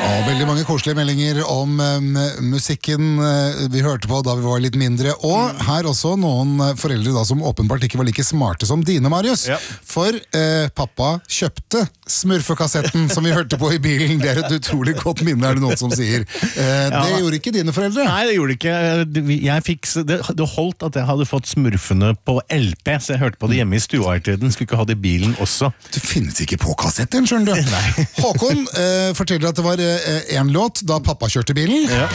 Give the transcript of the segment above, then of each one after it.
Veldig mange koselige meldinger om musikken vi hørte på da vi var litt mindre, og her også noen foreldre da som åpenbart ikke var like smarte som dine, Marius. Ja. For pappa kjøpte smurfekassetten som vi hørte på i bilen. Det et utrolig godt minne, er det noen som sier. Det gjorde ikke dine foreldre. Nei, det gjorde det ikke. Det holdt at jeg hadde fått smurfene på LP, så jeg hørte på det hjemme i stua i tiden. Skulle ikke ha det i bilen også. Det finnes ikke på kassetten, skjønner du. Nei. Håkon forteller at det var en låt da pappa kjørte bilen. Ja.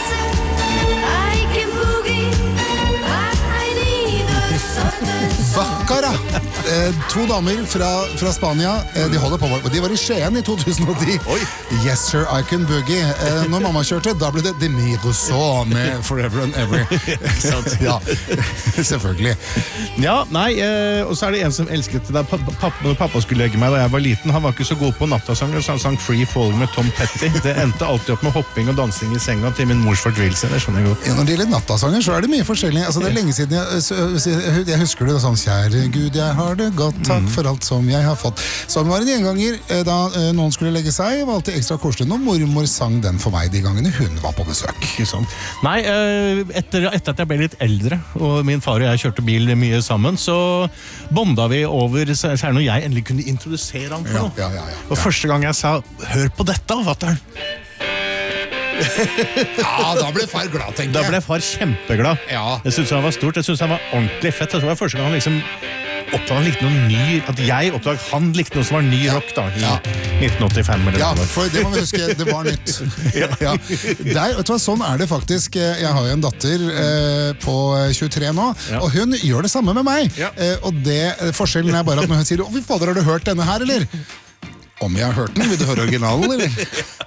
Baccara! To damer fra Spania, de holder på, de var i Skien i 2010. Oi. Yes sir, I can boogie. Når mamma kjørte, da ble det Demiroso med Forever and Ever. Ja, selvfølgelig. Ja, nei, og så er det en som elsket det når pappa skulle legge meg da jeg var liten. Han var ikke så god på nattasanger, så han sang Free Falling med Tom Petty. Det endte alltid opp med hopping og dansing i senga til min mors fortvilelse, det skjønner jeg godt. Ja, når det gjelder nattasanger, så er det mye forskjellig. Altså, det er lenge siden jeg husker det sånn, kjære Gud, jeg har det godt, takk for alt som jeg har fått. Så det var en gjenganger da noen skulle legge seg, var alltid ekstra koselig når mormor sang den for meg de gangene hun var på besøk. Ikke sant. Nei, etter at jeg ble litt eldre, og min far og jeg kjørte bil mye sammen, så bonda vi over, særlig når jeg endelig kunne introdusere han for noe. Ja. Og første gang jeg sa, hør på dette, fatter'n. Ja, da ble far glad, tenker jeg. Da ble far kjempeglad. Ja. Jeg synes han var stort, jeg synes han var ordentlig fett. Jeg tror det var første gang han liksom oppdaget han likte noe ny, at jeg oppdaget han likte noe som var ny rock da, i 1985 eller Ja, noe. for det må vi huske, det var nytt. Ja. Der, vet du hva, sånn er det faktisk. Jeg har jo en datter på 23 nå, og hun gjør det samme med meg. Ja. Og forskjellen er bare at når hun sier, fy fader, har du hørt denne her, eller? Om jeg har hørt den, vil du høre originalen, eller?